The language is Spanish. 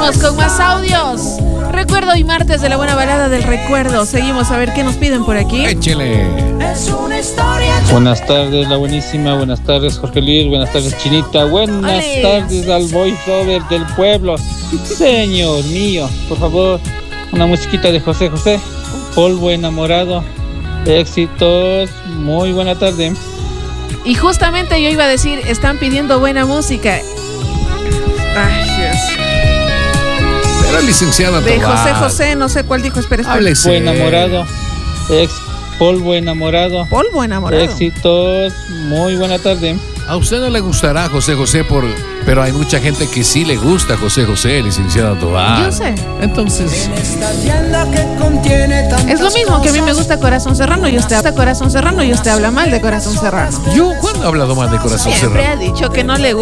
Seguimos con más audios. Recuerdo y martes de la buena balada del recuerdo. Seguimos a ver qué nos piden por aquí. Échele. Buenas tardes, la buenísima. Buenas tardes, Jorge Luis. Buenas tardes, Chinita. Buenas ¡Ole! tardes al voiceover del pueblo. Señor mío, por favor, una musiquita de José José. Polvo enamorado. Éxitos. Muy buena tarde. Y justamente yo iba a decir, están pidiendo buena música. Ay, Dios. Pero licenciada De Tobar. José José, no sé cuál dijo, espera. Háblese. Polvo enamorado. Polvo enamorado. Polvo enamorado. Éxitos. Muy buena tarde. A usted no le gustará José José, pero hay mucha gente que sí le gusta José José, licenciada Tobar. Yo sé. Entonces, Es lo mismo que a mí me gusta Corazón Serrano y usted habla Corazón Serrano y usted habla mal de Corazón Serrano. ¿yo cuándo he hablado mal de Corazón Siempre Serrano? ha dicho que no le gusta.